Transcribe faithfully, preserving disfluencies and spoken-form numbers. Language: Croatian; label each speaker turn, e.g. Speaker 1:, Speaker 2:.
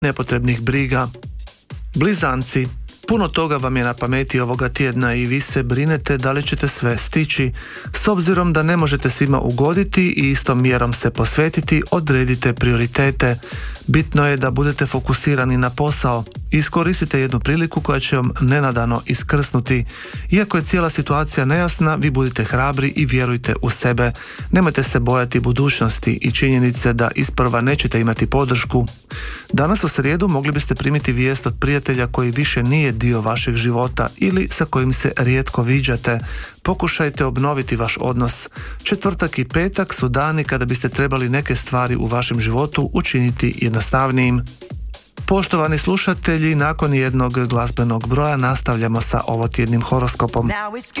Speaker 1: nepotrebnih briga. Blizanci, puno toga vam je na pameti ovoga tjedna i vi se brinete da li ćete sve stići. S obzirom da ne možete svima ugoditi i istom mjerom se posvetiti, odredite prioritete. Bitno je da budete fokusirani na posao. Iskoristite jednu priliku koja će vam nenadano iskrsnuti. Iako je cijela situacija nejasna, vi budite hrabri i vjerujte u sebe. Nemojte se bojati budućnosti i činjenice da isprva nećete imati podršku. Danas u srijedu mogli biste primiti vijest od prijatelja koji više nije dio vašeg života ili sa kojim se rijetko viđate. Pokušajte obnoviti vaš odnos. Četvrtak i petak su dani kada biste trebali neke stvari u vašem životu učiniti jednostavnijim. Poštovani slušatelji, nakon jednog glazbenog broja nastavljamo sa ovotjednim horoskopom.